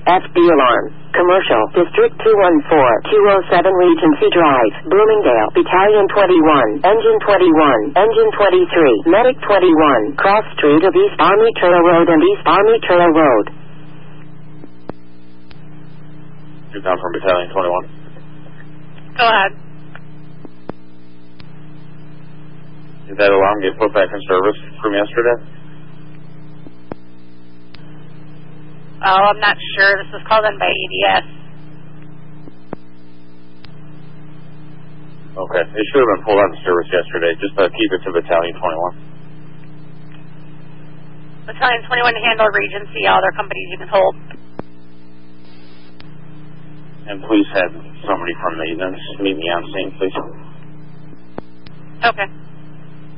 FB alarm. Commercial District 214, 207 Regency Drive, Bloomingdale, Battalion 21, Engine 21, Engine 23, Medic 21, Cross Street of East Army Trail Road and East Army Trail Road. You're down from Battalion 21. Go ahead. Did that alarm get put back in service from yesterday? Oh, I'm not sure. This was called in by ADS. Okay. It should have been pulled out of service yesterday. Just keep it to Battalion 21. Battalion 21 handle Regency, all their companies you can hold. And please have somebody from maintenance meet me on scene, please. Okay.